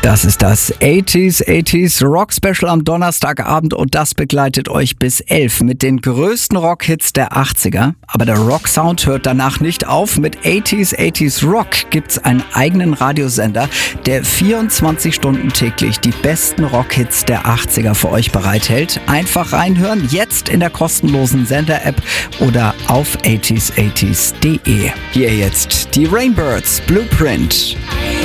Das ist das 80s Rock Special am Donnerstagabend und das begleitet euch bis 11 mit den größten Rockhits der 80er. Aber der Rock-Sound hört danach nicht auf. Mit 80s Rock gibt's einen eigenen Radiosender, der 24 Stunden täglich die besten Rockhits der 80er für euch bereithält. Einfach reinhören, jetzt in der kostenlosen Sender-App oder auf 80s80s.de. Hier jetzt die Rainbirds, Blueprint.